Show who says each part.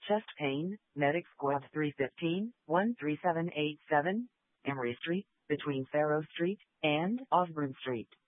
Speaker 1: Chest pain, Medic Squad 315, 13787, Emory Street, between Farrow Street and Osborne Street.